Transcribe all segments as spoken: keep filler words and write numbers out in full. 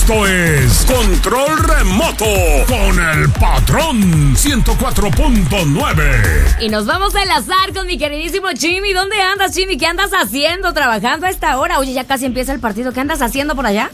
Esto es Control Remoto con el Patrón ciento cuatro punto nueve. Y nos vamos a enlazar con mi queridísimo Jimmy. ¿Dónde andas, Jimmy? ¿Qué andas haciendo? ¿Trabajando a esta hora? Oye, ya casi empieza el partido. ¿Qué andas haciendo por allá?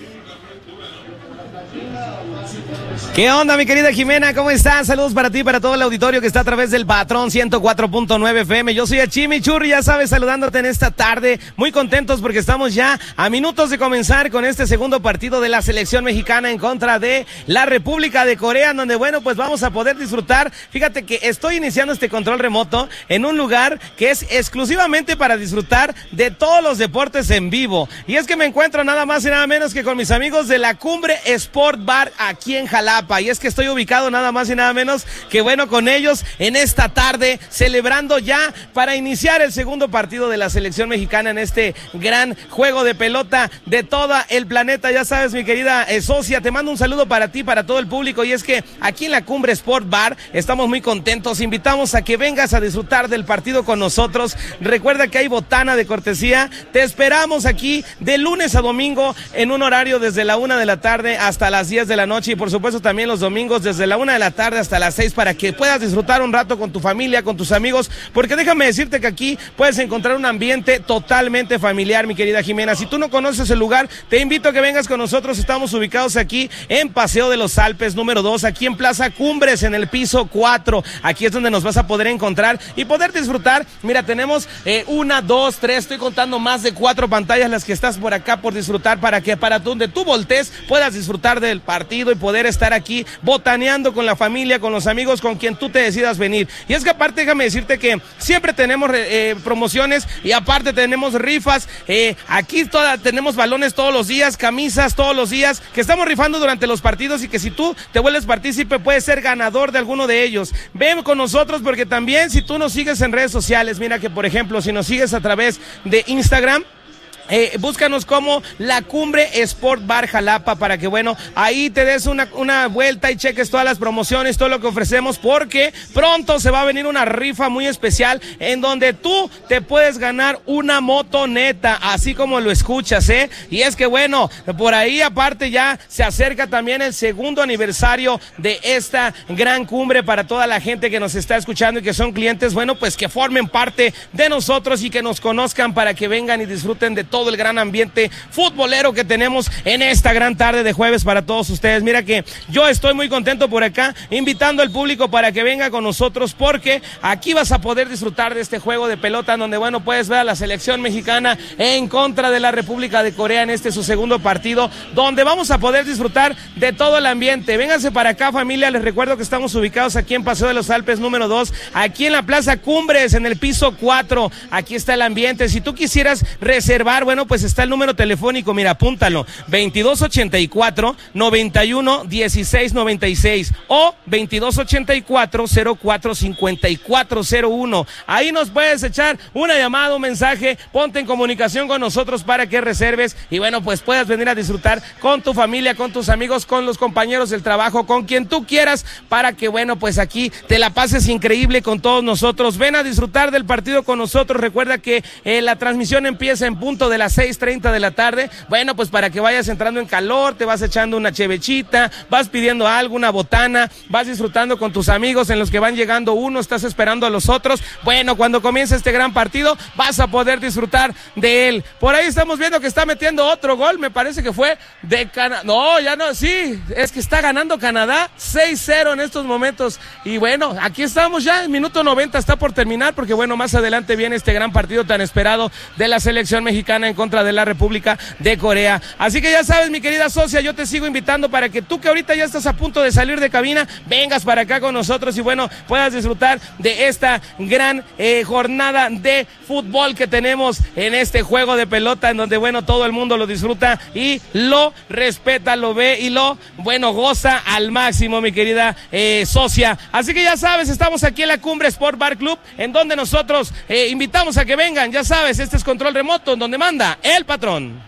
¿Qué onda, mi querida Jimena? ¿Cómo estás? Saludos para ti y para todo el auditorio que está a través del Patrón ciento cuatro punto nueve F M. Yo soy a Chimichurri, ya sabes, saludándote en esta tarde. Muy contentos porque estamos ya a minutos de comenzar con este segundo partido de la selección mexicana en contra de la República de Corea, donde, bueno, pues vamos a poder disfrutar. Fíjate que estoy iniciando este control remoto en un lugar que es exclusivamente para disfrutar de todos los deportes en vivo. Y es que me encuentro nada más y nada menos que con mis amigos de la Cumbre Sport Bar aquí en Jalapa. Y es que estoy ubicado nada más y nada menos que, bueno, con ellos en esta tarde, celebrando ya para iniciar el segundo partido de la selección mexicana en este gran juego de pelota de todo el planeta. Ya sabes, mi querida eh, socia, te mando un saludo para ti, para todo el público. Y es que aquí en la Cumbre Sport Bar estamos muy contentos. Invitamos a que vengas a disfrutar del partido con nosotros. Recuerda que hay botana de cortesía. Te esperamos aquí de lunes a domingo en un horario desde la una de la tarde hasta las diez de la noche. Y por supuesto también También los domingos desde la una de la tarde hasta las seis para que puedas disfrutar un rato con tu familia, con tus amigos, porque déjame decirte que aquí puedes encontrar un ambiente totalmente familiar, mi querida Jimena. Si tú no conoces el lugar, te invito a que vengas con nosotros. Estamos ubicados aquí en Paseo de los Alpes número dos, aquí en Plaza Cumbres, en el piso cuatro. Aquí es donde nos vas a poder encontrar y poder disfrutar. Mira, tenemos eh, una, dos, tres, estoy contando más de cuatro pantallas las que estás por acá por disfrutar, para que para donde tú voltees puedas disfrutar del partido y poder estar aquí aquí botaneando con la familia, con los amigos, con quien tú te decidas venir. Y es que aparte, déjame decirte que siempre tenemos eh, promociones y aparte tenemos rifas. Eh, aquí toda, tenemos balones todos los días, camisas todos los días, que estamos rifando durante los partidos y que si tú te vuelves partícipe puedes ser ganador de alguno de ellos. Ven con nosotros porque también si tú nos sigues en redes sociales, mira que por ejemplo, si nos sigues a través de Instagram, Eh, búscanos como la Cumbre Sport Bar Jalapa para que, bueno, ahí te des una, una vuelta y cheques todas las promociones, todo lo que ofrecemos, porque pronto se va a venir una rifa muy especial en donde tú te puedes ganar una motoneta, así como lo escuchas, ¿eh? Y es que, bueno, por ahí aparte ya se acerca también el segundo aniversario de esta gran cumbre para toda la gente que nos está escuchando y que son clientes, bueno, pues que formen parte de nosotros y que nos conozcan para que vengan y disfruten de todo todo el gran ambiente futbolero que tenemos en esta gran tarde de jueves para todos ustedes. Mira que yo estoy muy contento por acá, invitando al público para que venga con nosotros, porque aquí vas a poder disfrutar de este juego de pelota en donde, bueno, puedes ver a la selección mexicana en contra de la República de Corea en este su segundo partido, donde vamos a poder disfrutar de todo el ambiente. Vénganse para acá, familia, les recuerdo que estamos ubicados aquí en Paseo de los Alpes número dos, aquí en la Plaza Cumbres, en el piso cuatro, aquí está el ambiente. Si tú quisieras reservar, bueno, pues está el número telefónico, mira, apúntalo, veintidós ochenta y cuatro, noventa y uno, dieciséis noventa y seis o veintidós ochenta y cuatro, cero cuatro cincuenta y cuatro cero uno. Ahí nos puedes echar una llamada, un mensaje, ponte en comunicación con nosotros para que reserves y, bueno, pues puedas venir a disfrutar con tu familia, con tus amigos, con los compañeros del trabajo, con quien tú quieras, para que, bueno, pues aquí te la pases increíble con todos nosotros. Ven a disfrutar del partido con nosotros. Recuerda que eh, la transmisión empieza en punto de las seis treinta de la tarde, bueno, pues para que vayas entrando en calor, te vas echando una chevechita, vas pidiendo algo, una botana, vas disfrutando con tus amigos en los que van llegando uno, estás esperando a los otros. Bueno, cuando comience este gran partido, vas a poder disfrutar de él. Por ahí estamos viendo que está metiendo otro gol, me parece que fue de Canadá, no, ya no, sí, es que está ganando Canadá seis cero en estos momentos, y bueno, aquí estamos ya, el minuto noventa está por terminar, porque bueno, más adelante viene este gran partido tan esperado de la selección mexicana en contra de la República de Corea. Así que ya sabes, mi querida socia, yo te sigo invitando para que tú, que ahorita ya estás a punto de salir de cabina, vengas para acá con nosotros y, bueno, puedas disfrutar de esta gran eh, jornada de fútbol que tenemos en este juego de pelota, en donde, bueno, todo el mundo lo disfruta y lo respeta, lo ve y lo, bueno, goza al máximo, mi querida eh, socia. Así que ya sabes, estamos aquí en la Cumbre Sport Bar Club, en donde nosotros eh, invitamos a que vengan. Ya sabes, este es Control Remoto, en donde manda el patrón.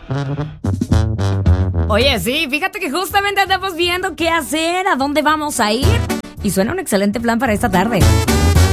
Oye, sí, fíjate que justamente andamos viendo qué hacer, a dónde vamos a ir, y suena un excelente plan para esta tarde.